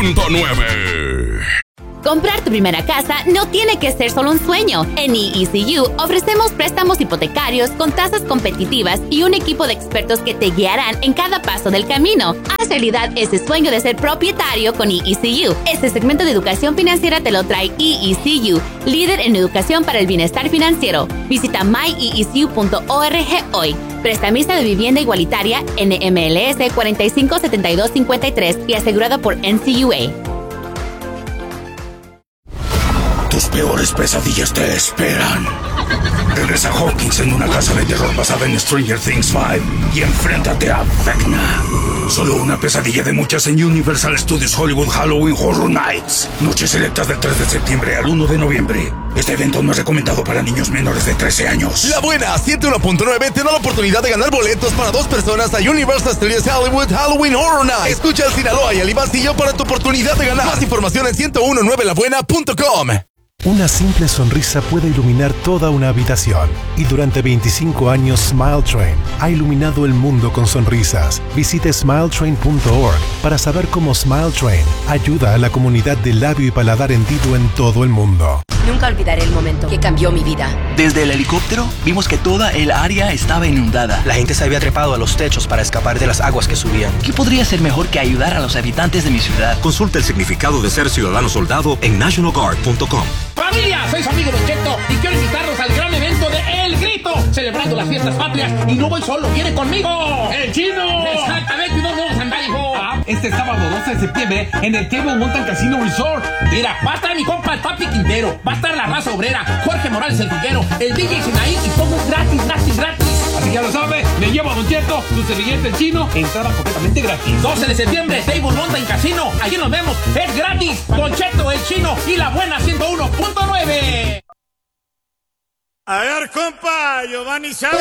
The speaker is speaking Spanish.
101.9. Comprar tu primera casa no tiene que ser solo un sueño. En EECU ofrecemos préstamos hipotecarios con tasas competitivas y un equipo de expertos que te guiarán en cada paso del camino. Haz realidad ese sueño de ser propietario con EECU. Este segmento de educación financiera te lo trae EECU, líder en educación para el bienestar financiero. Visita myecu.org hoy. Prestamista de vivienda igualitaria NMLS 457253 y asegurado por NCUA. Tus peores pesadillas te esperan. Regresa a Hawkins en una casa de terror basada en Stranger Things 5 y enfréntate a Vecna. Solo una pesadilla de muchas en Universal Studios Hollywood Halloween Horror Nights. Noches selectas del 3 de septiembre al 1 de noviembre. Este evento no es recomendado para niños menores de 13 años. La Buena 101.9 te da la oportunidad de ganar boletos para 2 personas a Universal Studios Hollywood Halloween Horror Nights. Escucha al Sinaloa y al Ibastillo para tu oportunidad de ganar. Más información en 1019labuena.com. Una simple sonrisa puede iluminar toda una habitación. Y durante 25 años Smile Train ha iluminado el mundo con sonrisas. Visite smiletrain.org para saber cómo Smile Train ayuda a la comunidad de labio y paladar hendido en todo el mundo. Nunca olvidaré el momento que cambió mi vida. Desde el helicóptero vimos que toda el área estaba inundada. La gente se había trepado a los techos para escapar de las aguas que subían. ¿Qué podría ser mejor que ayudar a los habitantes de mi ciudad? Consulta el significado de ser ciudadano soldado en nationalguard.com. ¡Familia! Soy su amigo Don Cheto y quiero invitarlos al gran evento de El Grito, celebrando las fiestas patrias. Y no voy solo, viene conmigo ¡El Chino! Exactamente, no vamos a andar, hijo. Este sábado 12 de septiembre en el Table Mountain Casino Resort. Mira, va a estar mi compa el Papi Quintero, va a estar la raza obrera, Jorge Morales el Triguero, el DJ Sinaí y todo gratis. Así que ya lo sabe, me llevo a Don Cheto, su servilleta El Chino, entrada completamente gratis. 12 de septiembre, Table Mountain Casino, allí nos vemos, es gratis. Don Cheto, El Chino y La Buena 101.9. A ver, compa, Giovanni Chávez.